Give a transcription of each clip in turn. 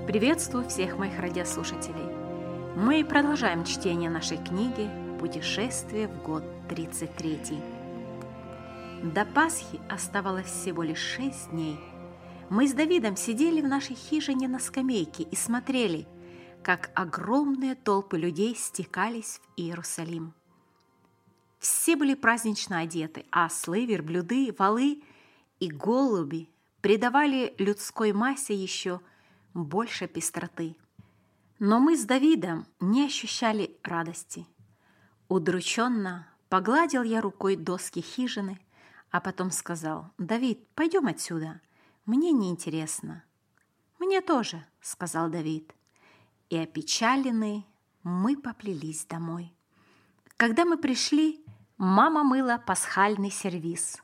Приветствую всех моих радиослушателей. Мы продолжаем чтение нашей книги «Путешествие в год 33». До Пасхи оставалось всего лишь 6 дней. Мы с Давидом сидели в нашей хижине на скамейке и смотрели, как огромные толпы людей стекались в Иерусалим. Все были празднично одеты, а ослы, верблюды, волы и голуби придавали людской массе еще больше пестроты. Но мы с Давидом не ощущали радости. Удрученно погладил я рукой доски хижины, а потом сказал: «Давид, пойдем отсюда, мне неинтересно». «Мне тоже», — сказал Давид. И опечаленные мы поплелись домой. Когда мы пришли, мама мыла пасхальный сервиз.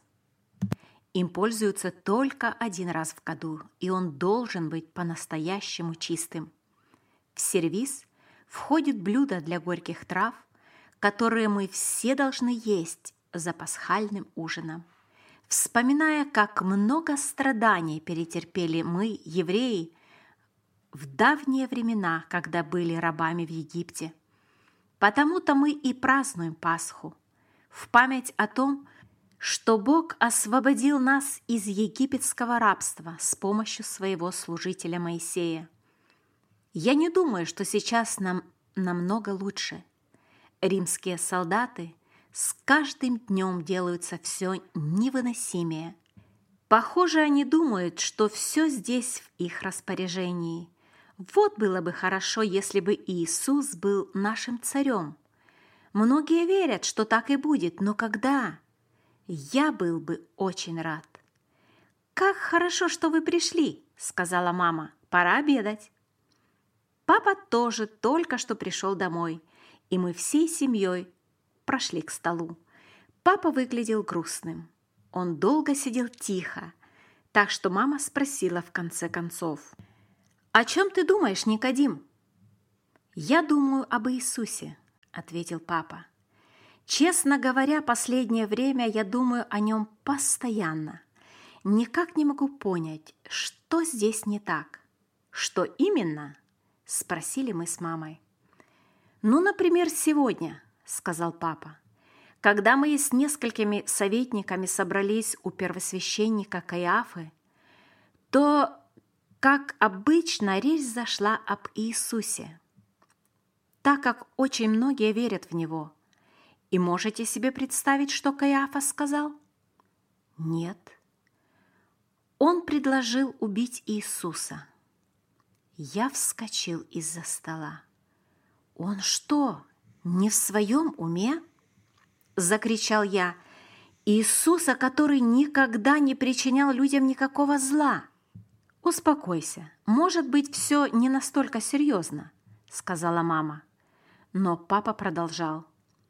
Им пользуются только один раз в году, и он должен быть по-настоящему чистым. В сервиз входит блюдо для горьких трав, которые мы все должны есть за пасхальным ужином. Вспоминая, как много страданий перетерпели мы, евреи, в давние времена, когда были рабами в Египте. Потому-то мы и празднуем Пасху, в память о том, что Бог освободил нас из египетского рабства с помощью своего служителя Моисея. Я не думаю, что сейчас нам намного лучше. Римские солдаты с каждым днем делаются все невыносимее. Похоже, они думают, что все здесь в их распоряжении. Вот было бы хорошо, если бы Иисус был нашим царем. Многие верят, что так и будет, но когда? Я был бы очень рад. «Как хорошо, что вы пришли», — сказала мама. «Пора обедать». Папа тоже только что пришел домой, и мы всей семьей прошли к столу. Папа выглядел грустным. Он долго сидел тихо, так что мама спросила в конце концов: «О чем ты думаешь, Никодим?» «Я думаю об Иисусе», — ответил папа. «Честно говоря, последнее время я думаю о нем постоянно. Никак не могу понять, что здесь не так». «Что именно?» — спросили мы с мамой. «Ну, например, сегодня», — сказал папа, «когда мы с несколькими советниками собрались у первосвященника Каиафы, то, как обычно, речь зашла об Иисусе, так как очень многие верят в Него. И можете себе представить, что Каиафа сказал? Нет. Он предложил убить Иисуса. Я вскочил из-за стола. «Он что, не в своем уме?» – закричал я. «Иисуса, который никогда не причинял людям никакого зла!» «Успокойся, может быть, все не настолько серьезно», – сказала мама. Но папа продолжал.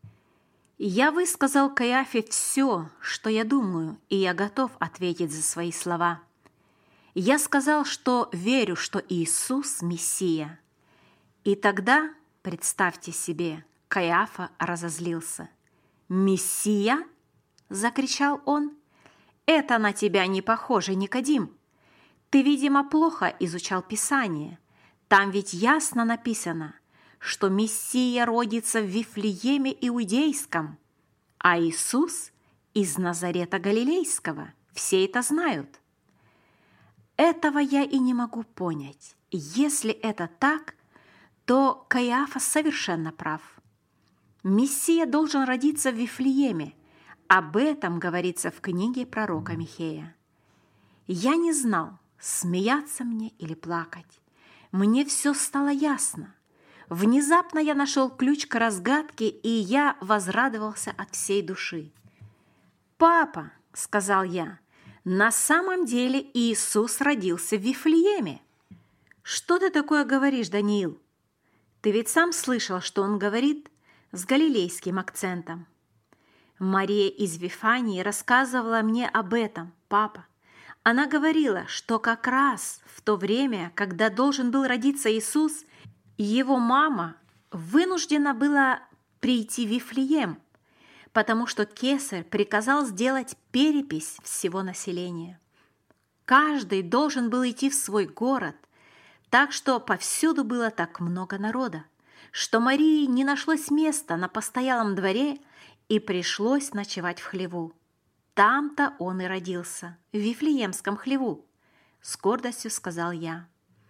«Я высказал Каиафе все, что я думаю, и я готов ответить за свои слова. Я сказал, что верю, что Иисус – Мессия». И тогда, представьте себе, Каиафа разозлился. «Мессия?» – закричал он. «Это на тебя не похоже, Никодим. Ты, видимо, плохо изучал Писание. Там ведь ясно написано, что Мессия родится в Вифлееме Иудейском, а Иисус из Назарета Галилейского. Все это знают». Этого я и не могу понять. Если это так, то Каиафа совершенно прав. Мессия должен родиться в Вифлееме. Об этом говорится в книге пророка Михея. Я не знал, смеяться мне или плакать. Мне все стало ясно. Внезапно я нашел ключ к разгадке, и я возрадовался от всей души. «Папа», — сказал я, — «на самом деле Иисус родился в Вифлееме». «Что ты такое говоришь, Даниил? Ты ведь сам слышал, что он говорит с галилейским акцентом». Мария из Вифании рассказывала мне об этом, папа. Она говорила, что как раз в то время, когда должен был родиться Иисус, его мама вынуждена была прийти в Вифлеем, потому что кесарь приказал сделать перепись всего населения. Каждый должен был идти в свой город, так что повсюду было так много народа, что Марии не нашлось места на постоялом дворе и пришлось ночевать в хлеву. Там-то он и родился, в Вифлеемском хлеву, с гордостью сказал я.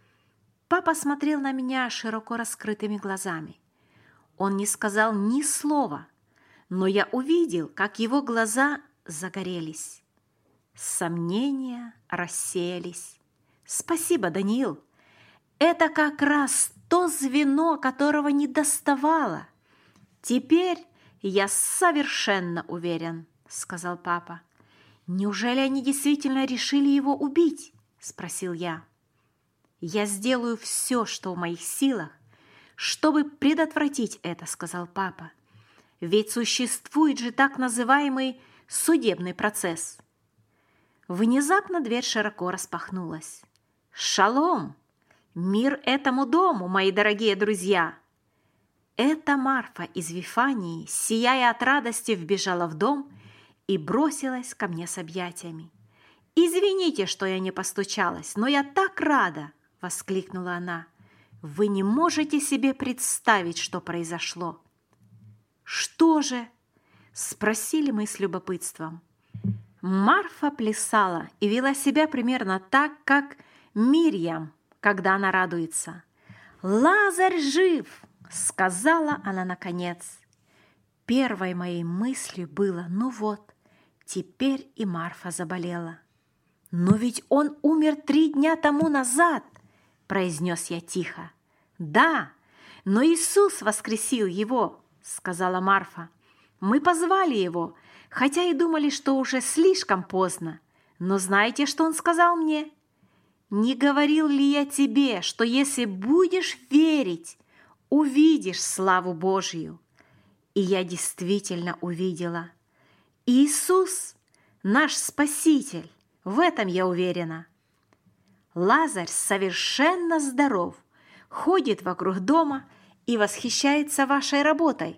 Папа смотрел на меня широко раскрытыми глазами. Он не сказал ни слова, но я увидел, как его глаза загорелись. Сомнения рассеялись. Спасибо, Даниил. Это как раз то звено, которого не доставало. Теперь я совершенно уверен, сказал папа. Неужели они действительно решили его убить? Спросил я. Я сделаю все, что в моих силах, чтобы предотвратить это, сказал папа. Ведь существует же так называемый судебный процесс. Внезапно дверь широко распахнулась. «Шалом! Мир этому дому, мои дорогие друзья!» Эта Марфа из Вифании, сияя от радости, вбежала в дом и бросилась ко мне с объятиями. «Извините, что я не постучалась, но я так рада!» – воскликнула она. «Вы не можете себе представить, что произошло!» «Что же?» – спросили мы с любопытством. Марфа плясала и вела себя примерно так, как Мирьям, когда она радуется. «Лазарь жив!» – сказала она наконец. Первой моей мыслью было: ну вот, теперь и Марфа заболела. «Но ведь он умер 3 дня тому назад!» – произнес я тихо. «Да, но Иисус воскресил его!» – сказала Марфа. «Мы позвали его, хотя и думали, что уже слишком поздно. Но знаете, что он сказал мне? Не говорил ли я тебе, что если будешь верить, увидишь славу Божью?» И я действительно увидела. Иисус – наш Спаситель, в этом я уверена. Лазарь совершенно здоров, ходит вокруг дома и восхищается вашей работой.